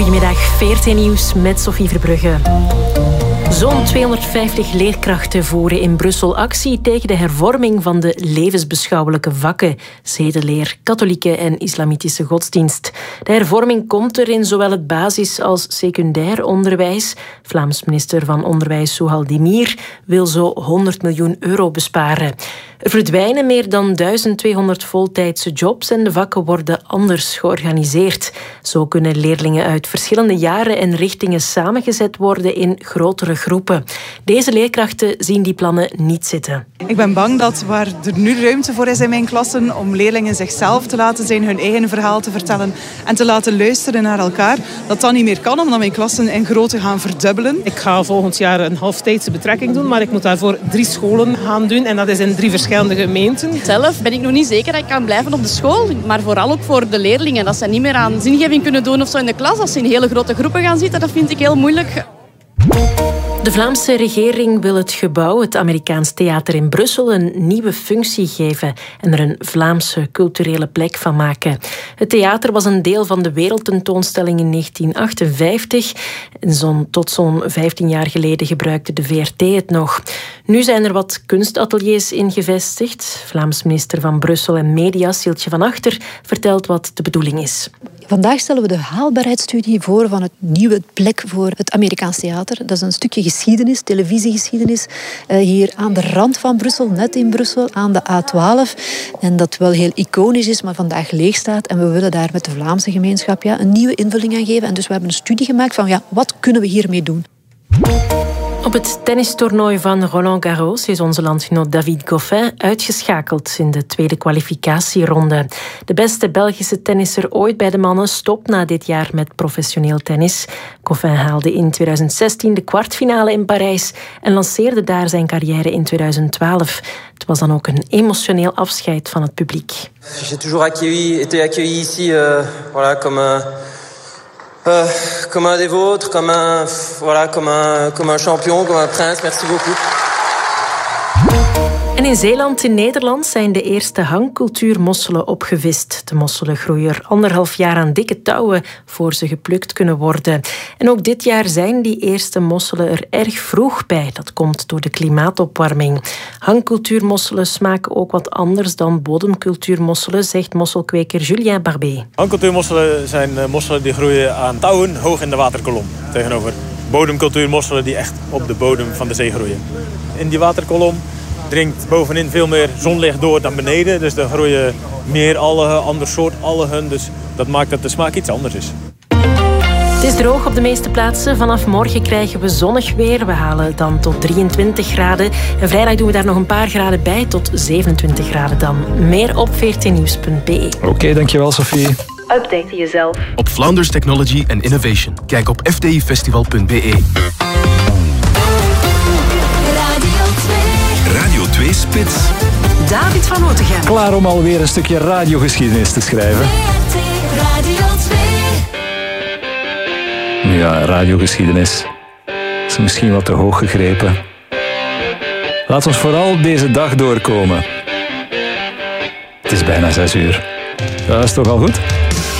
Goedemiddag, VRT Nieuws met Sophie Verbrugge. Zo'n 250 leerkrachten voeren in Brussel actie tegen de hervorming van de levensbeschouwelijke vakken, zedeleer, katholieke en islamitische godsdienst. De hervorming komt er in zowel het basis- als secundair onderwijs. Vlaams minister van Onderwijs Souhal Demir wil zo 100 miljoen euro besparen. Er verdwijnen meer dan 1200 voltijdse jobs en de vakken worden anders georganiseerd. Zo kunnen leerlingen uit verschillende jaren en richtingen samengezet worden in grotere groepen. Deze leerkrachten zien die plannen niet zitten. Ik ben bang dat waar er nu ruimte voor is in mijn klassen om leerlingen zichzelf te laten zijn, hun eigen verhaal te vertellen en te laten luisteren naar elkaar, dat niet meer kan omdat mijn klassen in grootte gaan verdubbelen. Ik ga volgend jaar een halftijdse betrekking doen, maar ik moet daarvoor 3 scholen gaan doen en dat is in 3 verschillende gemeenten. Zelf ben ik nog niet zeker dat ik kan blijven op de school, maar vooral ook voor de leerlingen. Dat ze niet meer aan zingeving kunnen doen of zo in de klas. Als ze in hele grote groepen gaan zitten, dat vind ik heel moeilijk. De Vlaamse regering wil het gebouw, het Amerikaans Theater in Brussel, een nieuwe functie geven en er een Vlaamse culturele plek van maken. Het theater was een deel van de wereldtentoonstelling in 1958. En tot zo'n 15 jaar geleden gebruikte de VRT het nog. Nu zijn er wat kunstateliers in gevestigd. Vlaams minister van Brussel en Media, Sieltje van Achter, vertelt wat de bedoeling is. Vandaag stellen we de haalbaarheidsstudie voor van het nieuwe plek voor het Amerikaans Theater. Dat is een stukje geschiedenis, televisiegeschiedenis, hier aan de rand van Brussel, net in Brussel, aan de A12. En dat wel heel iconisch is, maar vandaag leeg staat. En we willen daar met de Vlaamse gemeenschap een nieuwe invulling aan geven. En dus we hebben een studie gemaakt van wat kunnen we hiermee doen. Op het tennistoernooi van Roland Garros is onze landgenoot David Goffin uitgeschakeld in de tweede kwalificatieronde. De beste Belgische tennisser ooit bij de mannen stopt na dit jaar met professioneel tennis. Goffin haalde in 2016 de kwartfinale in Parijs en lanceerde daar zijn carrière in 2012. Het was dan ook een emotioneel afscheid van het publiek. J'ai toujours été accueilli ici, comme un des vôtres, comme un champion, comme un prince. Merci beaucoup. En in Zeeland, in Nederland, zijn de eerste hangcultuurmosselen opgevist. De mosselen groeien er 1,5 jaar aan dikke touwen voor ze geplukt kunnen worden. En ook dit jaar zijn die eerste mosselen er erg vroeg bij. Dat komt door de klimaatopwarming. Hangcultuurmosselen smaken ook wat anders dan bodemcultuurmosselen, zegt mosselkweker Julien Barbé. Hangcultuurmosselen zijn mosselen die groeien aan touwen hoog in de waterkolom. Tegenover bodemcultuurmosselen die echt op de bodem van de zee groeien. In die waterkolom dringt bovenin veel meer zonlicht door dan beneden. Dus er groeien meer algen, ander soort algen. Dus dat maakt dat de smaak iets anders is. Het is droog op de meeste plaatsen. Vanaf morgen krijgen we zonnig weer. We halen dan tot 23 graden. En vrijdag doen we daar nog een paar graden bij, tot 27 graden dan. Meer op vrtnieuws.be. Oké, dankjewel Sophie. Update jezelf. Op Flanders Technology and Innovation. Kijk op fdifestival.be. Radio 2 Spits. David van Otegem. Klaar om alweer een stukje radiogeschiedenis te schrijven. Radio 2. Ja, radiogeschiedenis is misschien wat te hoog gegrepen. Laat ons vooral deze dag doorkomen. Het is bijna 6 uur. Dat is toch al goed?